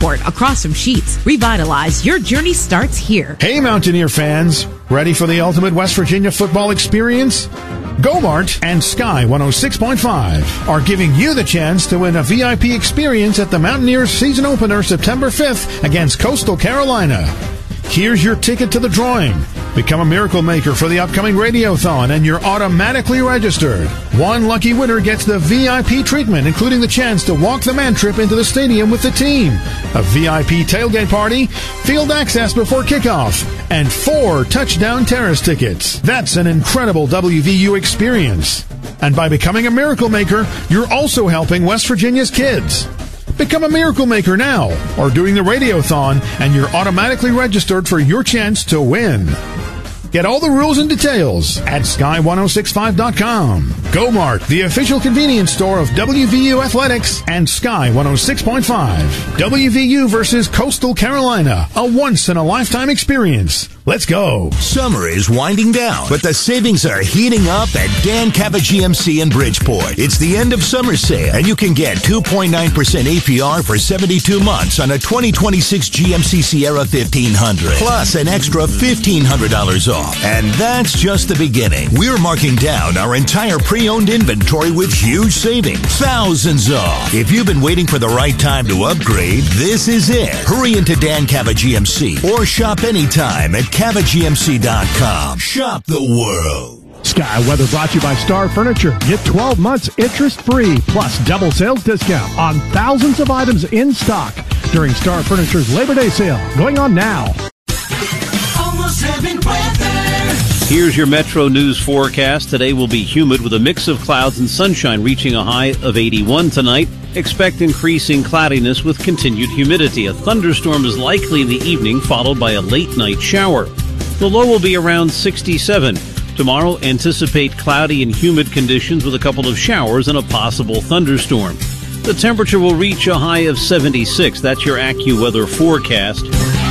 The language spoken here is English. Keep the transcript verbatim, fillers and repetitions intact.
Bridgeport, across from Sheetz. Revitalize. Your journey starts here. Hey, Mountaineer fans. Ready for the ultimate West Virginia football experience? Go-Mart and Sky one oh six point five are giving you the chance to win a V I P experience at the Mountaineers season opener September fifth against Coastal Carolina. Here's your ticket to the drawing. Become a Miracle Maker for the upcoming Radiothon and you're automatically registered. One lucky winner gets the V I P treatment, including the chance to walk the man trip into the stadium with the team, a V I P tailgate party, field access before kickoff, and four touchdown terrace tickets. That's an incredible W V U experience. And by becoming a Miracle Maker, you're also helping West Virginia's kids. Become a Miracle Maker now, or during the Radiothon, and you're automatically registered for your chance to win. Get all the rules and details at sky ten sixty-five dot com. Go-Mart, the official convenience store of W V U Athletics and Sky one oh six point five. W V U versus Coastal Carolina, a once-in-a-lifetime experience. Let's go. Summer is winding down, but the savings are heating up at Dan Cava G M C in Bridgeport. It's the end of summer sale, and you can get two point nine percent A P R for seventy-two months on a twenty twenty-six G M C Sierra fifteen hundred, plus an extra fifteen hundred dollars off. And that's just the beginning. We're marking down our entire pre-owned inventory with huge savings. Thousands off. If you've been waiting for the right time to upgrade, this is it. Hurry into Dan Cava G M C or shop anytime at cava G M C dot com. Shop the world. Sky Weather brought to you by Star Furniture. Get twelve months interest-free, plus double sales discount on thousands of items in stock during Star Furniture's Labor Day sale, going on now. Almost Heaven weather. Here's your Metro News forecast. Today will be humid with a mix of clouds and sunshine, reaching a high of eighty-one tonight. Expect increasing cloudiness with continued humidity. A thunderstorm is likely in the evening, followed by a late night shower. The low will be around sixty-seven. Tomorrow, anticipate cloudy and humid conditions with a couple of showers and a possible thunderstorm. The temperature will reach a high of seventy-six. That's your AccuWeather forecast.